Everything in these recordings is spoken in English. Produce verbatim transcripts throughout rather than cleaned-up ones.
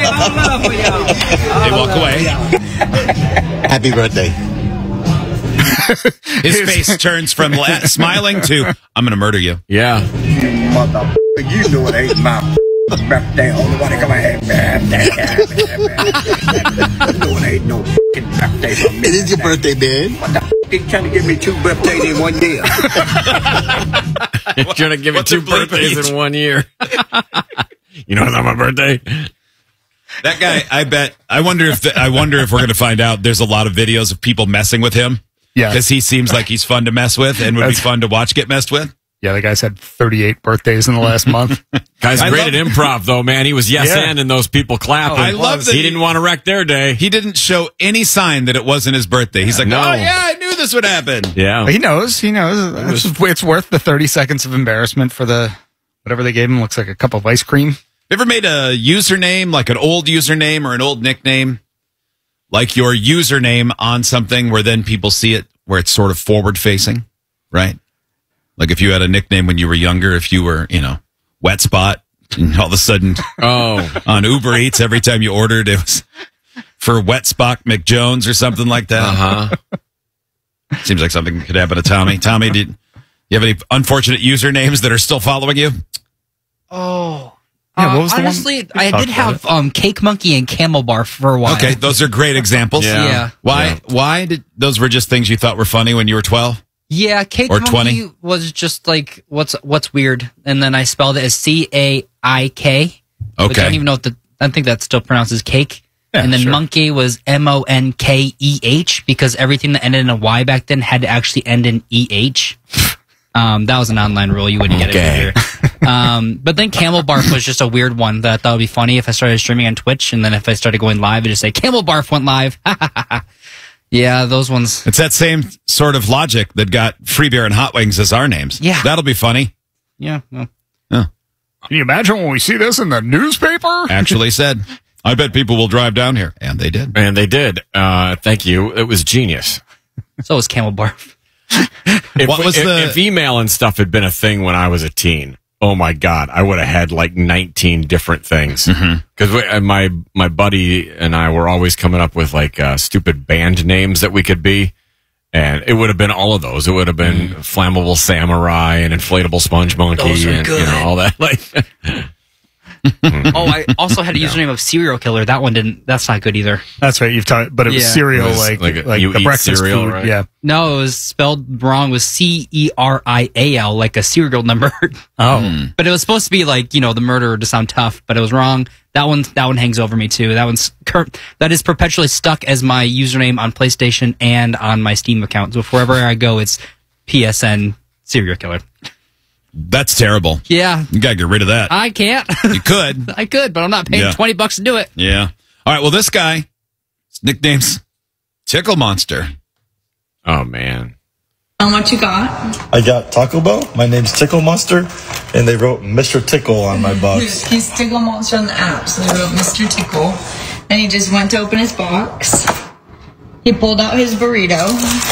love for y'all. They walk away. Happy birthday. His face turns from la- smiling to, I'm going to murder you. Yeah. Mother, you know it ain't my birthday. Only one that come ahead, birthday. You know it ain't no birthday for me. It is your birthday, man. What the f*** you trying to give me two birthdays in one year? You're trying to give me What's two a bleep birthdays each? in one year. You know, it's not my birthday. That guy, I bet, I wonder if, the, I wonder if we're going to find out there's a lot of videos of people messing with him. Yeah. Because he seems like he's fun to mess with and would That's- be fun to watch get messed with. Yeah, the guy's had thirty-eight birthdays in the last month. Guy's I great love- at improv, though, man. He was yes Yeah. and and those people clapping. I love that he he- didn't want to wreck their day. He didn't show any sign that it wasn't his birthday. He's like, No. oh, yeah, I knew this would happen. Yeah. He knows. He knows. It's, it's worth the thirty seconds of embarrassment for the whatever they gave him. Looks like a cup of ice cream. Ever made a username, like an old username or an old nickname, like your username on something where then people see it where it's sort of forward facing, right? Like if you had a nickname when you were younger, if you were, you know, Wet Spot, and all of a sudden Oh. on Uber Eats, every time you ordered, it was for Wet Spot McJones or something like that. Uh-huh. Seems like something could happen to Tommy. Tommy, did you have any unfortunate usernames that are still following you? Oh. Yeah, Uh, what was the one- honestly, I talked did about have um, Cake Monkey and Camel Bar for a while. Okay, those are great examples. Yeah. Yeah. Why? Yeah. Why did those were just things you thought were funny when you were twelve? Yeah, Cake Or Monkey twenty? was just like, what's what's weird? And then I spelled it as C A I K. Which I Okay. don't even know if the, I think that still pronounces cake. Yeah, and then sure. Monkey was M O N K E H because everything that ended in a Y back then had to actually end in E H. Um, that was an online rule. You wouldn't get Okay. it either. Um, but then Camel Barf was just a weird one that I thought would be funny if I started streaming on Twitch. And then if I started going live, it'd just say Camel Barf went live. Yeah, those ones. It's that same sort of logic that got Free Beer and Hot Wings as our names. Yeah. That'll be funny. Yeah. Well, Huh. Can you imagine when we see this in the newspaper? Actually said, I bet people will drive down here. And they did. And they did. Uh, thank you. It was genius. so was Camel Barf. If, What was if, the- if email and stuff had been a thing when I was a teen, oh my God, I would have had like nineteen different things. Because mm-hmm. my my buddy and I were always coming up with like uh, stupid band names that we could be. And it would have been all of those. It would have been Flammable Samurai and Inflatable Sponge Monkey Those are and you good. know all that. Like, Oh, I also had a username of Serial Killer. That one didn't. That's not good either. That's right. You've talked, but it was Yeah. cereal, It was like like like, a- you the eat breakfast cereal, food. right? Yeah. No, it was spelled wrong with C E R I A L, like a serial number. Oh, But it was supposed to be like, you know, the murderer to sound tough, but it was wrong. That one, that one hangs over me too. That one's cur- that is perpetually stuck as my username on PlayStation and on my Steam account. So wherever I go, it's P S N Serial Killer. That's terrible. Yeah, You got to get rid of that. I can't. You could. I could, but I'm not paying Yeah. twenty bucks to do it. Yeah. All right. Well, this guy, his nickname's Tickle Monster. oh man. Um, what you got? I got Taco Bell. My name's Tickle Monster, and they wrote Mister Tickle on my box. He's Tickle Monster on the app, so they wrote Mister Tickle. And he just went to open his box. He pulled out his burrito.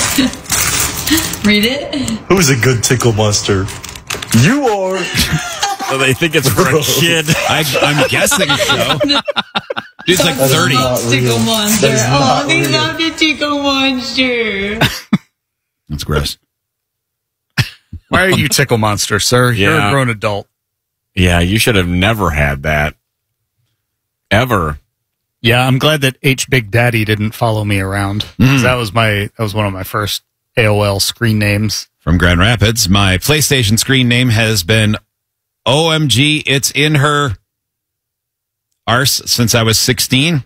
Read it. Who's a good Tickle Monster? You are. So they think it's for a kid. I, I'm guessing so. Dude's like That is thirty. not real. Tickle Monster. That is Oh, not they real. love the Tickle Monster. That's gross. why are you Tickle Monster, sir? You're Yeah. a grown adult. Yeah, you should have never had that. Ever. Yeah, I'm glad that H Big Daddy didn't follow me around. 'Cause That was my that was one of my first A O L screen names. From Grand Rapids, my PlayStation screen name has been O M G, it's in her arse since I was sixteen.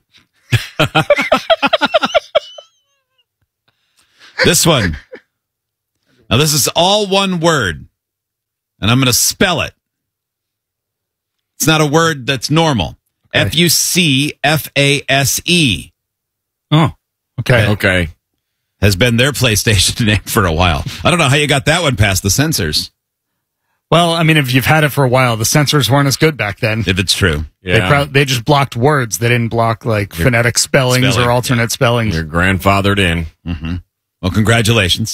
This one. Now, this is all one word, and I'm going to spell it. It's not a word that's normal. Okay. F U C F A S E Oh, okay. Okay. has been their PlayStation name for a while. I don't know how you got that one past the censors, Well, I mean, if you've had it for a while, the censors weren't as good back then. if it's true. They Yeah. proud they just blocked words. They didn't block like phonetic spellings spelling, or alternate spellings. You're grandfathered in. Well, congratulations.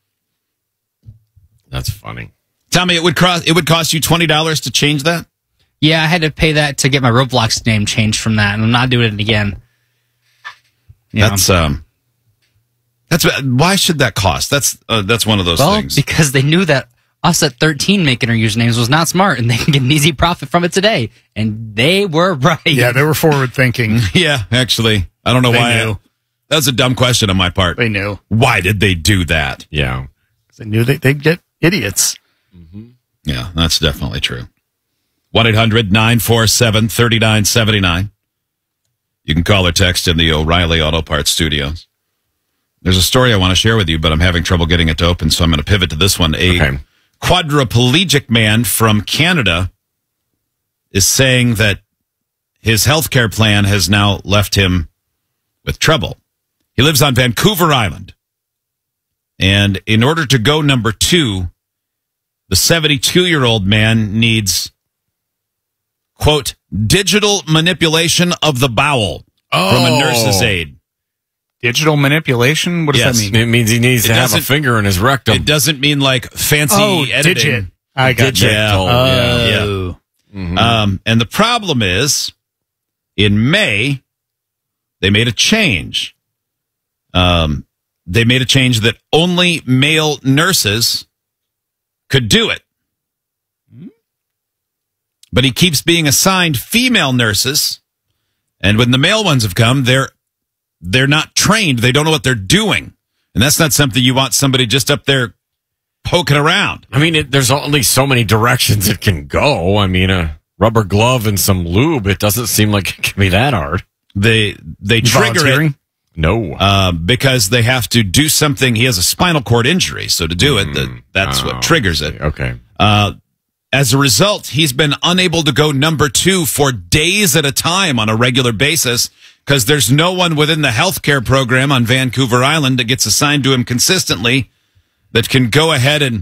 That's funny. Tommy, it would cost it would cost you twenty dollars to change that? Yeah, I had to pay that to get my Roblox name changed from that, and I'm not doing it again. You know? That's um, that's why should that cost? That's uh, that's one of those well, things. because they knew that us at thirteen making our usernames was not smart, and they can get an easy profit from it today, and they were right. Yeah, they were forward thinking. Yeah, actually, I don't know They why. knew. I, that was a dumb question on my part. They knew. Why did they do that? Yeah. They knew they, they'd get idiots. Yeah, that's definitely true. one eight hundred nine four seven three nine seven nine. You can call or text in the O'Reilly Auto Parts studios. There's a story I want to share with you, but I'm having trouble getting it to open, so I'm going to pivot to this one. A Okay. quadriplegic man from Canada is saying that his health care plan has now left him with trouble. He lives on Vancouver Island. And in order to go number two, the seventy-two-year-old man needs, quote, digital manipulation of the bowel from a nurse's aide. Digital manipulation? What does Yes. that mean? It means he needs It to have a doesn't- finger in his rectum. It doesn't mean like fancy Oh, editing. digit. I got you. Yeah. Oh. Yeah. Um, and the problem is, in May, they made a change. Um, they made a change that only male nurses could do it. But he keeps being assigned female nurses, and when the male ones have come, they're they're not trained. They don't know what they're doing, and that's not something you want somebody just up there poking around. I mean, it, there's only so many directions it can go. I mean, a rubber glove and some lube, it doesn't seem like it can be that hard. They they trigger it. Volunteering? No. Uh, because they have to do something. He has a spinal cord injury, so to do it, that, that's Oh, what triggers it. Okay. Uh, as a result, he's been unable to go number two for days at a time on a regular basis because there's no one within the healthcare program on Vancouver Island that gets assigned to him consistently that can go ahead and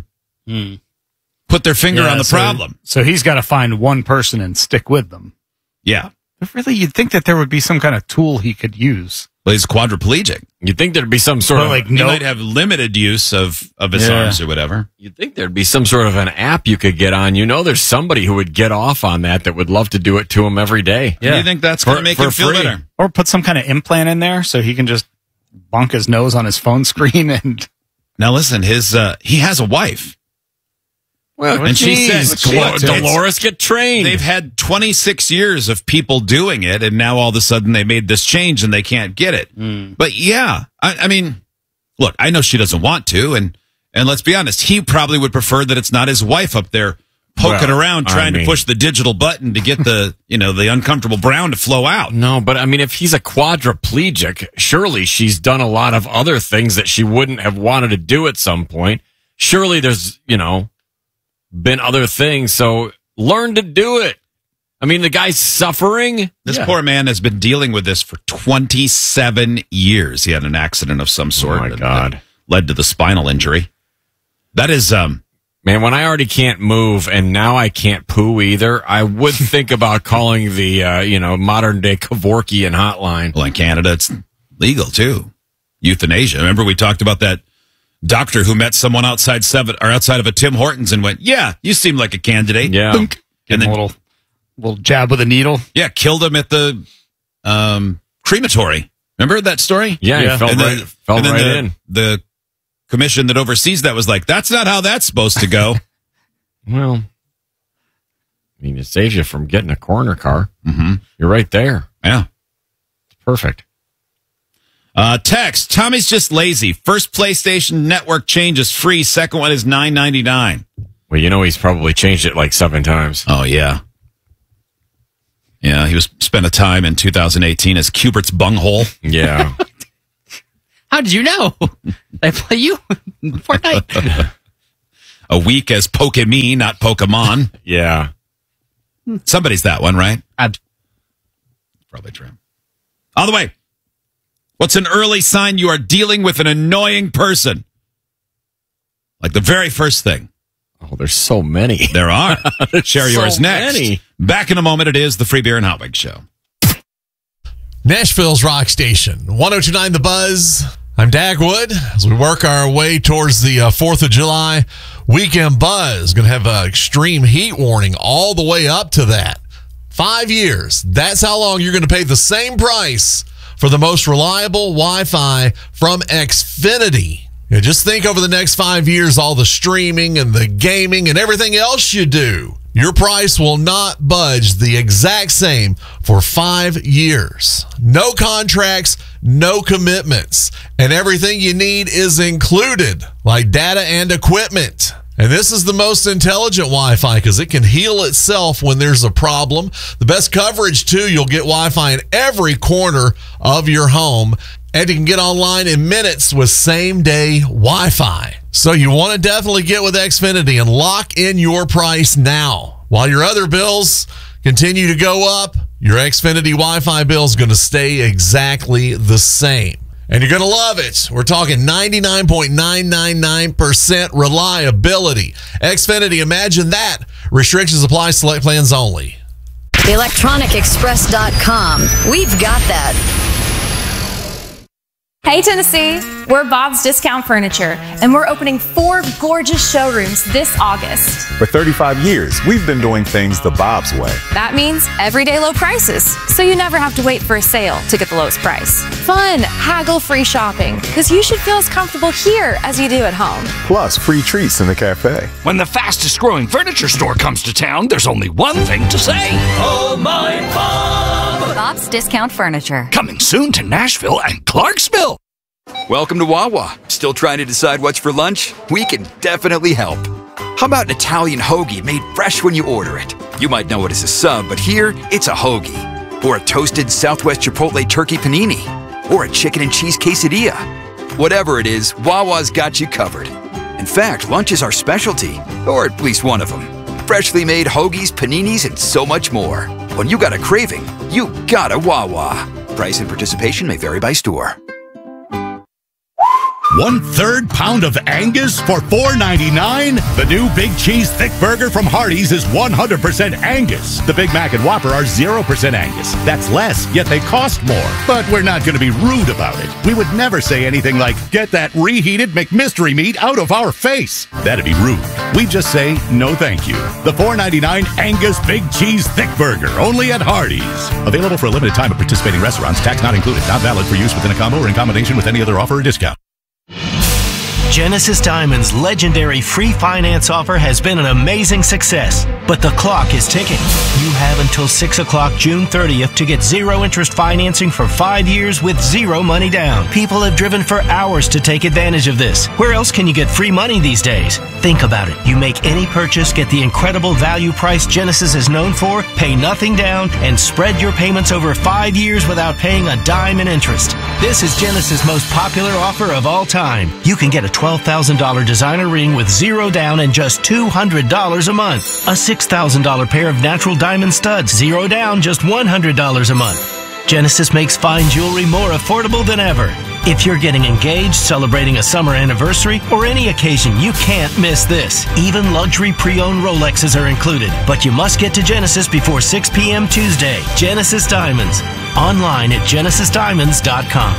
put their finger Yeah, on the so- problem. So he's got to find one person and stick with them. Yeah. But really, you'd think that there would be some kind of tool he could use. Well, he's quadriplegic. You'd think there'd be some sort But of like He no, might have limited use of, of his Yeah. arms or whatever. You'd think there'd be some sort of an app you could get on. You know, there's somebody who would get off on that that would love to do it to him every day. Do you think that's going to For- make for him feel free. better? or put some kind of implant in there so he can just bonk his nose on his phone screen and Now listen, his uh, he has a wife. Well, And she geez, says, Glo- it's- Dolores, get trained. They've had twenty-six years of people doing it, and now all of a sudden they made this change and they can't get it. But yeah, I, I mean, look, I know she doesn't want to, and and let's be honest, he probably would prefer that it's not his wife up there poking Well, around I trying mean- to push the digital button to get the you know the uncomfortable brown to flow out. No, but I mean, if he's a quadriplegic, surely she's done a lot of other things that she wouldn't have wanted to do at some point. Surely there's, you know, been other things. So learn to do it. I mean, the guy's suffering. This Yeah. poor man has been dealing with this for twenty-seven years. He had an accident of some sort. Oh, my that- God. that led to the spinal injury. That is um. Man, when I already can't move and now I can't poo either, I would think about calling the, uh, you know, modern day Kevorkian hotline. Well, in Canada, it's legal too. Euthanasia. Remember, we talked about that doctor who met someone outside seven or outside of a Tim Hortons and went, "Yeah, you seem like a candidate." Yeah. Thunk. And and then- a little, little jab with a needle. Yeah, killed him at the um, crematory. Remember that story? Yeah, Yeah. he fell And right, then, fell and then right the, in. the commission that oversees that was like, "That's not how that's supposed to go." Well, I mean, it saves you from getting a corner car. mm-hmm. You're right there. Yeah. It's perfect. Uh, text, Tommy's just lazy. First PlayStation Network change is free. Second one is nine ninety-nine. Well, you know, he's probably changed it like seven times. Oh, yeah. Yeah, he was spent a time in two thousand eighteen as Cubert's bunghole. Yeah. How did you know? I play you in Fortnite. A week as Pokemon, not Pokemon. Yeah. Somebody's that one, right? I- Probably true. All the way. What's an early sign you are dealing with an annoying person? Like the very first thing. Oh, there's so many. There are. Share so yours next. many. Back in a moment. It is the Free Beer and Hot Wings Show. Nashville's Rock Station, one oh two point nine The Buzz. I'm Dagwood. As we work our way towards the uh, fourth of July weekend buzz, going to have an extreme heat warning all the way up to that. Five years. That's how long you're going to pay the same price for the most reliable Wi-Fi from Xfinity. Yeah, just think over the next five years, all the streaming and the gaming and everything else you do. Your price will not budge, the exact same for five years. No contracts, no commitments, and everything you need is included, like data and equipment. And this is the most intelligent Wi-Fi because it can heal itself when there's a problem. The best coverage, too, you'll get Wi-Fi in every corner of your home. And you can get online in minutes with same-day Wi-Fi. So you want to definitely get with Xfinity and lock in your price now. While your other bills continue to go up, your Xfinity Wi-Fi bill is going to stay exactly the same. And you're going to love it. We're talking ninety-nine point nine nine nine percent reliability. Xfinity, imagine that. Restrictions apply, select plans only. electronic express dot com. We've got that. Hey Tennessee, we're Bob's Discount Furniture, and we're opening four gorgeous showrooms this August. For thirty-five years, we've been doing things the Bob's way. That means everyday low prices, so you never have to wait for a sale to get the lowest price. Fun, haggle-free shopping, because you should feel as comfortable here as you do at home. Plus, free treats in the cafe. When the fastest growing furniture store comes to town, there's only one thing to say. Oh my Bob! Bob's Discount Furniture. Coming soon to Nashville and Clarksville. Welcome to Wawa. Still trying to decide what's for lunch? We can definitely help. How about an Italian hoagie made fresh when you order it? You might know it as a sub, but here, it's a hoagie. Or a toasted Southwest Chipotle turkey panini. Or a chicken and cheese quesadilla. Whatever it is, Wawa's got you covered. In fact, lunch is our specialty, or at least one of them. Freshly made hoagies, paninis, and so much more. When you got a craving, you got a Wawa. Price and participation may vary by store. One third pound of Angus for four ninety-nine. The new Big Cheese Thick Burger from Hardee's is one hundred percent Angus. The Big Mac and Whopper are zero percent Angus. That's less, yet they cost more. But we're not going to be rude about it. We would never say anything like, get that reheated McMystery meat out of our face. That'd be rude. We just say, no thank you. The four ninety-nine Angus Big Cheese Thick Burger, only at Hardee's. Available for a limited time at participating restaurants. Tax not included. Not valid for use within a combo or in combination with any other offer or discount. Genesis Diamond's legendary free finance offer has been an amazing success, but the clock is ticking. You have until six o'clock June thirtieth to get zero interest financing for five years with zero money down. People have driven for hours to take advantage of this. Where else can you get free money these days? Think about it. You make any purchase, get the incredible value price Genesis is known for, pay nothing down, and spread your payments over five years without paying a dime in interest. This is Genesis' most popular offer of all time. You can get a twelve thousand dollars designer ring with zero down and just two hundred dollars a month. A six thousand dollars pair of natural diamond studs, zero down, just one hundred dollars a month. Genesis makes fine jewelry more affordable than ever. If you're getting engaged, celebrating a summer anniversary, or any occasion, you can't miss this. Even luxury pre-owned Rolexes are included, but you must get to Genesis before six p.m. Tuesday. Genesis Diamonds. Online at genesis diamonds dot com.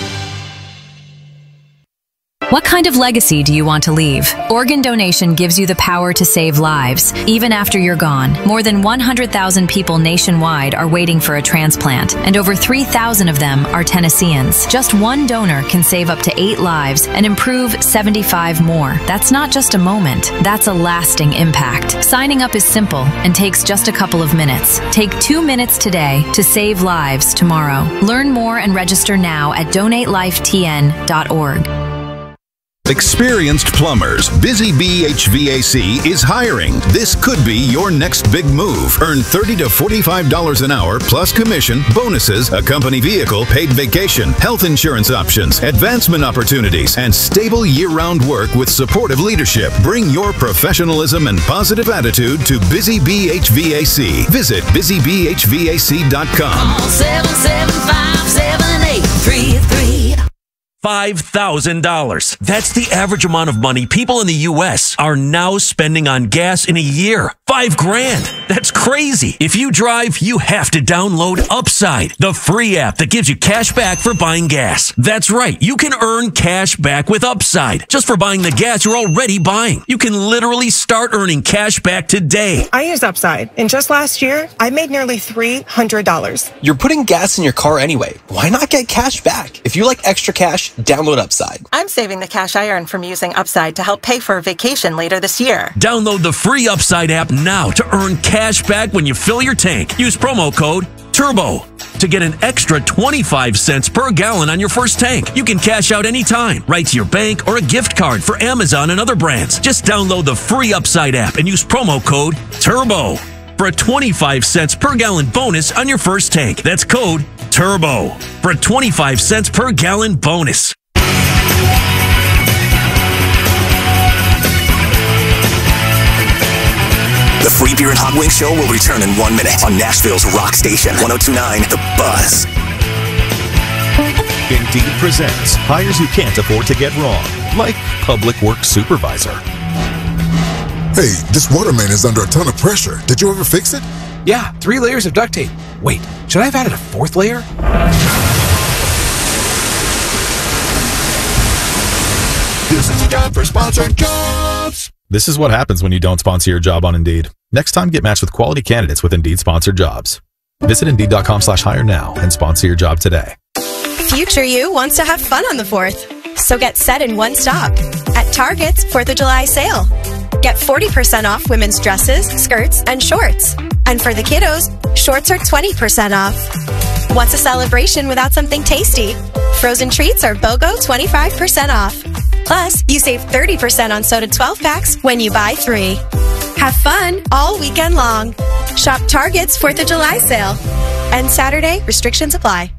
What kind of legacy do you want to leave? Organ donation gives you the power to save lives, even after you're gone. More than one hundred thousand people nationwide are waiting for a transplant, and over three thousand of them are Tennesseans. Just one donor can save up to eight lives and improve seventy-five more. That's not just a moment, that's a lasting impact. Signing up is simple and takes just a couple of minutes. Take two minutes today to save lives tomorrow. Learn more and register now at donate life t n dot org. Experienced plumbers, Busy Bee H V A C is hiring. This could be your next big move. Earn thirty to forty-five dollars an hour plus commission, bonuses, a company vehicle, paid vacation, health insurance options, advancement opportunities, and stable year-round work with supportive leadership. Bring your professionalism and positive attitude to Busy Bee H V A C. Visit busy bee h v a c dot com. Call seven seven five, seven eight three three. five thousand dollars. That's the average amount of money people in the U S are now spending on gas in a year. Five grand. That's crazy. If you drive, you have to download Upside, the free app that gives you cash back for buying gas. That's right. You can earn cash back with Upside just for buying the gas you're already buying. You can literally start earning cash back today. I use Upside, and just last year, I made nearly three hundred dollars. You're putting gas in your car anyway. Why not get cash back? If you like extra cash, download Upside. I'm saving the cash I earn from using Upside to help pay for a vacation later this year. Download the free Upside app now to earn cash back when you fill your tank. Use promo code TURBO to get an extra twenty-five cents per gallon on your first tank. You can cash out anytime, right to your bank or a gift card for Amazon and other brands. Just download the free Upside app and use promo code TURBO for a twenty-five cents per gallon bonus on your first tank. That's code TURBO for a twenty-five cents per gallon bonus. The Free Beer and Hot Wings Show will return in one minute on Nashville's Rock Station, one oh two point nine The Buzz. Indeed presents hires you can't afford to get wrong, like public works supervisor. Hey, this water main is under a ton of pressure. Did you ever fix it? Yeah, three layers of duct tape. Wait, should I have added a fourth layer? This is a job for sponsored jobs. This is what happens when you don't sponsor your job on Indeed. Next time, get matched with quality candidates with Indeed sponsored jobs. Visit Indeed.com slash hire now and sponsor your job today. Future you wants to have fun on the fourth. So get set in one stop at Target's fourth of July sale. Get forty percent off women's dresses, skirts, and shorts. And for the kiddos, shorts are twenty percent off. What's a celebration without something tasty? Frozen treats are BOGO twenty-five percent off. Plus, you save thirty percent on soda twelve packs when you buy three. Have fun all weekend long. Shop Target's fourth of July sale. And Saturday, restrictions apply.